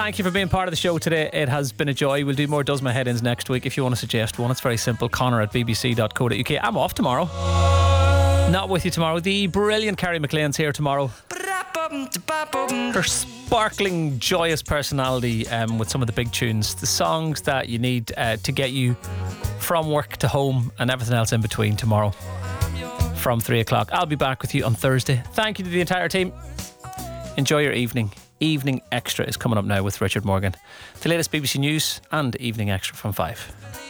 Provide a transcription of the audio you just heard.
thank you for being part of the show today. It has been a joy. We'll do more Does My Head Ins next week. If you want to suggest one, it's very simple. Connor@bbc.co.uk. I'm off tomorrow. Not with you tomorrow. The brilliant Carrie McLean's here tomorrow. Her sparkling, joyous personality with some of the big tunes. The songs that you need to get you from work to home and everything else in between tomorrow from 3 o'clock. I'll be back with you on Thursday. Thank you to the entire team. Enjoy your evening. Evening Extra is coming up now with Richard Morgan. The latest BBC News and Evening Extra from 5.